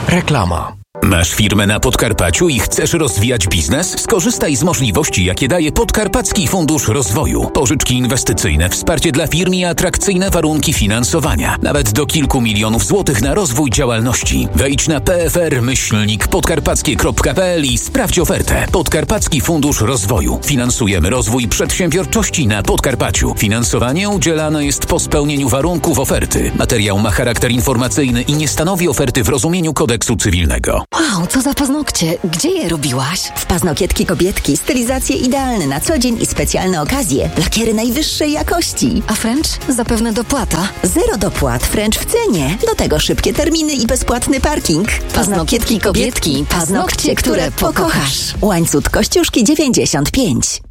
Reklama. Masz firmę na Podkarpaciu i chcesz rozwijać biznes? Skorzystaj z możliwości, jakie daje Podkarpacki Fundusz Rozwoju. Pożyczki inwestycyjne, wsparcie dla firm i atrakcyjne warunki finansowania. Nawet do kilku milionów złotych na rozwój działalności. Wejdź na pfr-podkarpackie.pl i sprawdź ofertę. Podkarpacki Fundusz Rozwoju. Finansujemy rozwój przedsiębiorczości na Podkarpaciu. Finansowanie udzielane jest po spełnieniu warunków oferty. Materiał ma charakter informacyjny i nie stanowi oferty w rozumieniu kodeksu cywilnego. Wow, co za paznokcie. Gdzie je robiłaś? W Paznokietki Kobietki. Stylizacje idealne na co dzień i specjalne okazje. Lakiery najwyższej jakości. A French? Zapewne dopłata. 0 dopłat, French w cenie. Do tego szybkie terminy i bezpłatny parking. Paznokietki Kobietki. Paznokcie, które pokochasz. Łańcut Kościuszki 95.